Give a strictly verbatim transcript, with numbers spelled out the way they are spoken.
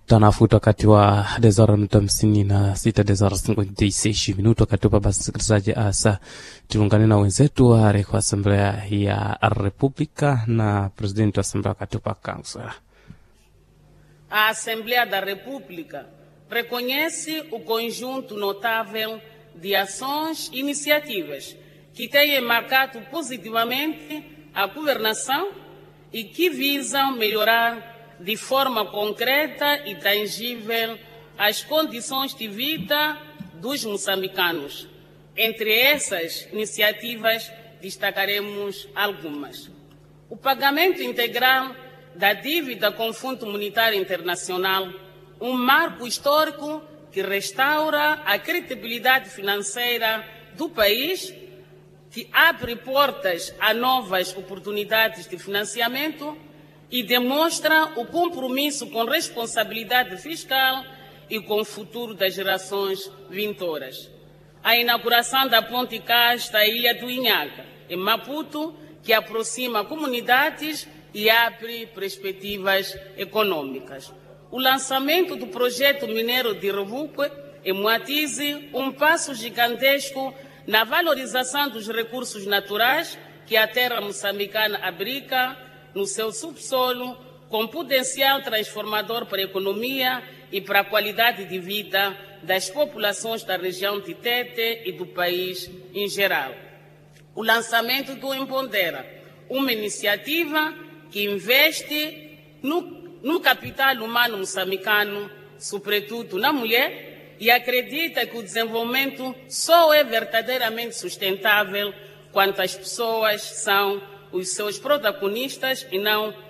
Tanafuta wakati wa dezara nuta hamsini na sita dezara cinquenta e seis minuto wakati wa basi sikilizaji asa tuungane na wenzetu wa reko Asamblea ya República na presidente wa Asamblea wakati wa kansela. A Assembleia da República reconhece o conjunto notável de ações e iniciativas que têm marcado positivamente a governação e que visam melhorar de forma concreta e tangível as condições de vida dos moçambicanos. Entre essas iniciativas, destacaremos algumas. O pagamento integral da dívida com o Fundo Monetário Internacional, um marco histórico que restaura a credibilidade financeira do país, que abre portas a novas oportunidades de financiamento e demonstra o compromisso com responsabilidade fiscal e com o futuro das gerações vindouras. A inauguração da Ponte Casta à Ilha do Inhaca, em Maputo, que aproxima comunidades e abre perspectivas econômicas. O lançamento do projeto mineiro de Revuque, em Moatize, um passo gigantesco na valorização dos recursos naturais que a terra moçambicana abriga no seu subsolo, com potencial transformador para a economia e para a qualidade de vida das populações da região de Tete e do país em geral. O lançamento do Empodera, uma iniciativa que investe no, no capital humano moçambicano, sobretudo na mulher, e acredita que o desenvolvimento só é verdadeiramente sustentável quando as pessoas são os seus protagonistas e não